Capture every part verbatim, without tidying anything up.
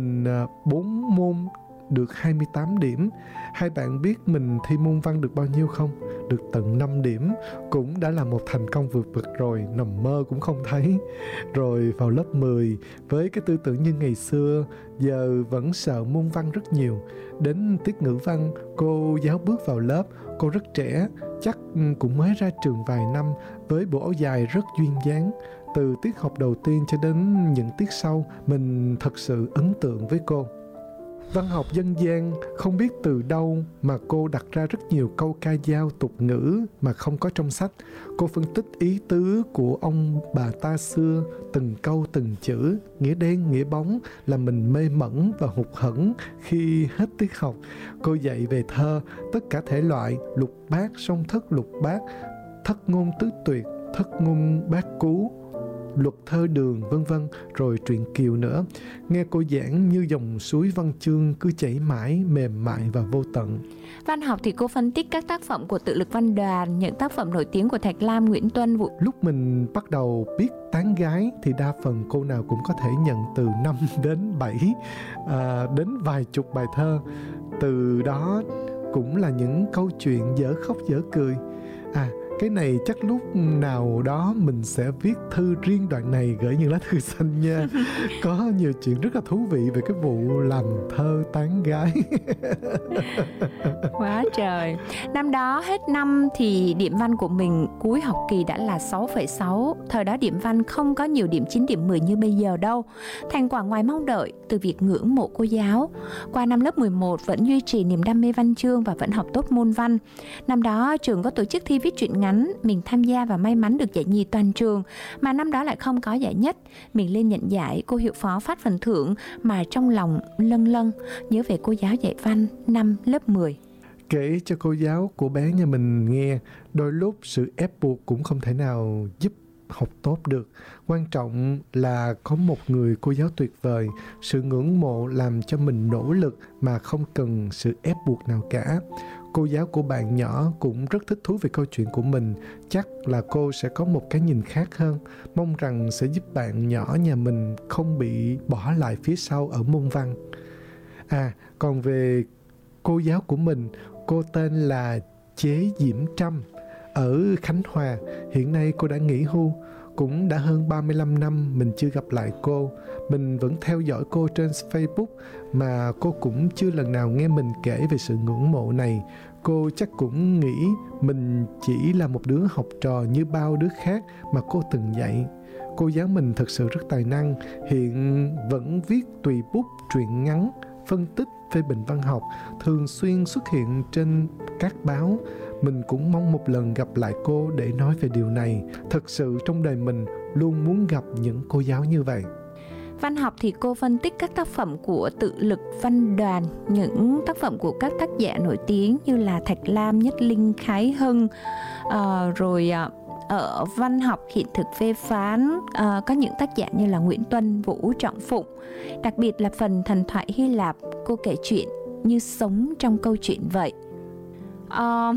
bốn môn được hai mươi tám điểm. Hai bạn biết mình thi môn văn được bao nhiêu không? Được tận năm điểm. Cũng đã là một thành công vượt bậc rồi, nằm mơ cũng không thấy. Rồi vào lớp mười, với cái tư tưởng như ngày xưa, giờ vẫn sợ môn văn rất nhiều. Đến tiết ngữ văn, cô giáo bước vào lớp. Cô rất trẻ, chắc cũng mới ra trường vài năm, với bộ áo dài rất duyên dáng. Từ tiết học đầu tiên cho đến những tiết sau, mình thật sự ấn tượng với cô. Văn học dân gian, không biết từ đâu mà cô đặt ra rất nhiều câu ca dao tục ngữ mà không có trong sách. Cô phân tích ý tứ của ông bà ta xưa, từng câu từng chữ, nghĩa đen nghĩa bóng, làm mình mê mẩn và hụt hẫng khi hết tiết học. Cô dạy về thơ, tất cả thể loại, lục bát, song thất lục bát, thất ngôn tứ tuyệt, thất ngôn bát cú, luật thơ đường, vân vân, rồi truyện Kiều nữa. Nghe cô giảng như dòng suối văn chương cứ chảy mãi, mềm mại và vô tận. Văn học thì cô phân tích các tác phẩm của Tự lực văn đoàn, những tác phẩm nổi tiếng của Thạch Lam, Nguyễn Tuân, Vũ. Lúc mình bắt đầu biết tán gái thì đa phần cô nào cũng có thể nhận từ năm đến bảy, à, đến vài chục bài thơ. Từ đó cũng là những câu chuyện dở khóc dở cười. À, cái này chắc lúc nào đó mình sẽ viết thư riêng đoạn này gửi những lá thư xanh nha. Có nhiều chuyện rất là thú vị về cái vụ làm thơ tán gái. Quá trời. Năm đó hết năm thì điểm văn của mình cuối học kỳ đã là sáu phẩy sáu. Thời đó điểm văn không có nhiều điểm chín, điểm mười như bây giờ đâu. Thành quả ngoài mong đợi từ việc ngưỡng mộ cô giáo. Qua năm lớp mười một vẫn duy trì niềm đam mê văn chương và vẫn học tốt môn văn. Năm đó trường có tổ chức thi viết truyện ngắn, mình tham gia và may mắn được giải nhì toàn trường. Mà năm đó lại không có giải nhất. Mình lên nhận giải, cô hiệu phó phát phần thưởng mà trong lòng lâng lâng nhớ về cô giáo dạy văn năm lớp mười. Kể cho cô giáo của bé nhà mình nghe, đôi lúc sự ép buộc cũng không thể nào giúp học tốt được. Quan trọng là có một người cô giáo tuyệt vời, sự ngưỡng mộ làm cho mình nỗ lực mà không cần sự ép buộc nào cả. Cô giáo của bạn nhỏ cũng rất thích thú về câu chuyện của mình. Chắc là cô sẽ có một cái nhìn khác hơn. Mong rằng sẽ giúp bạn nhỏ nhà mình không bị bỏ lại phía sau ở môn văn. À, còn về cô giáo của mình, cô tên là Chế Diễm Trâm, ở Khánh Hòa. Hiện nay cô đã nghỉ hưu. Cũng đã hơn ba mươi lăm năm mình chưa gặp lại cô. Mình vẫn theo dõi cô trên Facebook, mà cô cũng chưa lần nào nghe mình kể về sự ngưỡng mộ này. Cô chắc cũng nghĩ mình chỉ là một đứa học trò như bao đứa khác mà cô từng dạy. Cô giáo mình thật sự rất tài năng, hiện vẫn viết tùy bút truyện ngắn, phân tích, phê bình văn học, thường xuyên xuất hiện trên các báo. Mình cũng mong một lần gặp lại cô để nói về điều này. Thật sự trong đời mình luôn muốn gặp những cô giáo như vậy. Văn học thì cô phân tích các tác phẩm của Tự lực văn đoàn, những tác phẩm của các tác giả nổi tiếng như là Thạch Lam, Nhất Linh, Khái Hưng, uh, rồi uh, ở văn học hiện thực phê phán uh, có những tác giả như là Nguyễn Tuân, Vũ Trọng Phụng. Đặc biệt là phần thần thoại Hy Lạp, cô kể chuyện như sống trong câu chuyện vậy. Uh,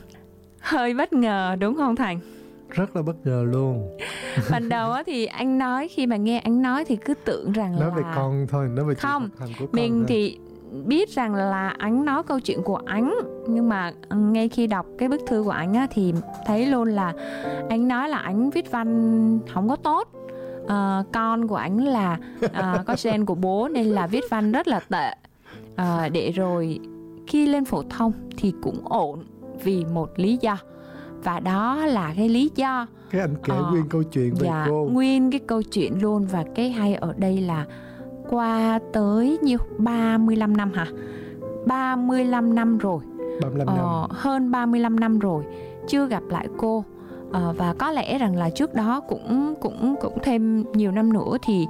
hơi bất ngờ đúng không Thành? Rất là bất ngờ luôn. Ban đầu á thì anh nói, khi mà nghe anh nói thì cứ tưởng rằng nói là... Nói về con thôi, nói về chuyện không, học hành của con mình thôi. thì biết rằng là anh nói câu chuyện của anh, nhưng mà ngay khi đọc cái bức thư của anh á thì thấy luôn là anh nói là anh viết văn không có tốt. À, con của anh là à, có gen của bố nên là viết văn rất là tệ. À, để rồi khi lên phổ thông thì cũng ổn vì một lý do. Và đó là cái lý do cái anh kể ờ, nguyên câu chuyện về dạ, cô. Nguyên cái câu chuyện luôn. Và cái hay ở đây là qua tới nhiêu ba mươi lăm năm hả? ba mươi lăm năm rồi. ba mươi lăm ờ, năm. Hơn ba mươi lăm năm rồi chưa gặp lại cô. ờ, Và có lẽ rằng là trước đó cũng cũng cũng thêm nhiều năm nữa thì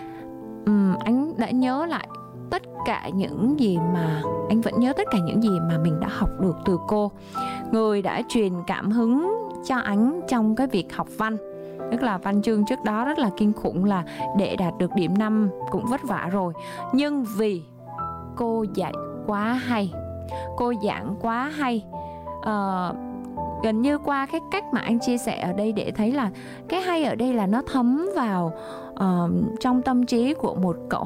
um, anh đã nhớ lại tất cả những gì mà anh vẫn nhớ tất cả những gì mà mình đã học được từ cô, người đã truyền cảm hứng cho anh trong cái việc học văn. Tức là văn chương trước đó rất là kinh khủng, là để đạt được điểm năm cũng vất vả rồi. Nhưng vì cô dạy quá hay, cô giảng quá hay, uh, gần như qua cái cách mà anh chia sẻ ở đây để thấy là cái hay ở đây là nó thấm vào uh, trong tâm trí của một cậu